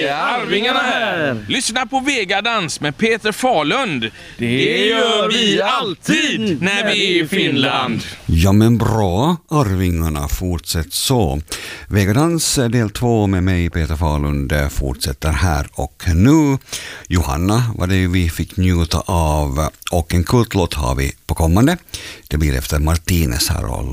Hej, Arvingarna här! Lyssna på Vegadans med Peter Falund. Det gör vi alltid när vi är i Finland. Ja men bra, Arvingarna, fortsätt så. Vegadans del 2 med mig, Peter Falund, fortsätter här och nu. Johanna var det vi fick njuta av, och en kultlåt har vi på kommande. Det blir efter Martinez här och